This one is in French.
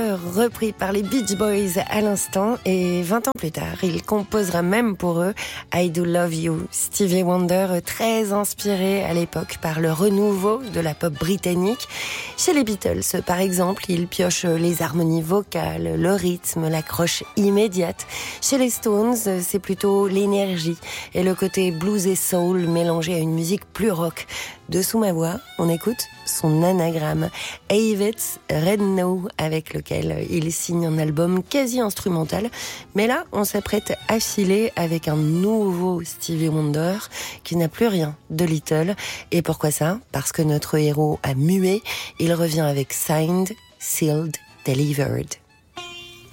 repris par les Beach Boys à l'instant, et 20 ans plus tard, il composera même pour eux I Do Love You. Stevie Wonder, très inspiré à l'époque par le renouveau de la pop britannique. Chez les Beatles, par exemple, il pioche les harmonies vocales, le rythme, l'accroche immédiate. Chez les Stones, c'est plutôt l'énergie et le côté blues et soul mélangé à une musique plus rock. Dessous ma voix, on écoute son anagramme, Avett Redknapp, avec lequel il signe un album quasi instrumental. Mais là, on s'apprête à filer avec un nouveau Stevie Wonder qui n'a plus rien de Little. Et pourquoi ça ? Parce que notre héros a mué. Il revient avec Signed, Sealed, Delivered.